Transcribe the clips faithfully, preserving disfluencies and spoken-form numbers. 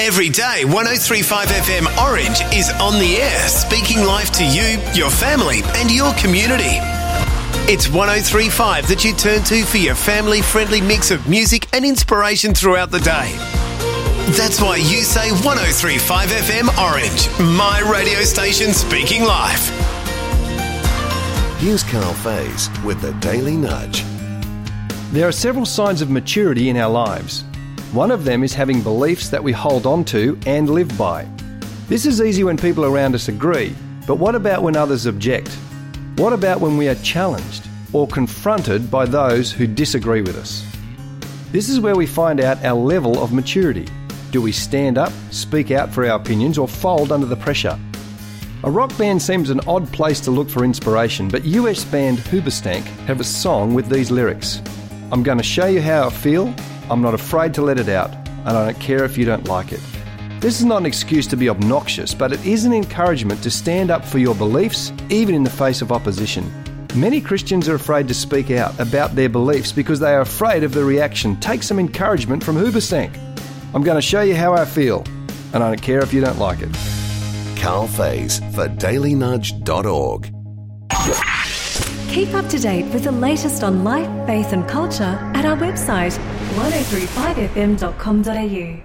Every day, one oh three point five F M Orange is on the air, speaking life to you, your family and your community. It's one oh three point five that you turn to for your family-friendly mix of music and inspiration throughout the day. That's why you say one oh three point five F M Orange, my radio station speaking life. Here's Carl Faze with the Daily Nudge. There are several signs of maturity in our lives. One of them is having beliefs that we hold on to and live by. This is easy when people around us agree, but what about when others object? What about when we are challenged or confronted by those who disagree with us? This is where we find out our level of maturity. Do we stand up, speak out for our opinions, or fold under the pressure? A rock band seems an odd place to look for inspiration, but U S band Hoobastank have a song with these lyrics. I'm going to show you how I feel, I'm not afraid to let it out, and I don't care if you don't like it. This is not an excuse to be obnoxious, but it is an encouragement to stand up for your beliefs, even in the face of opposition. Many Christians are afraid to speak out about their beliefs because they are afraid of the reaction. Take some encouragement from Hoobastank. I'm going to show you how I feel, and I don't care if you don't like it. Carl Faze for daily nudge dot org. Keep up to date with the latest on life, faith and culture at our website one oh three five f m dot com dot a u.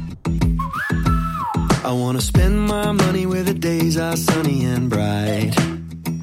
I want to spend my money where the days are sunny and bright.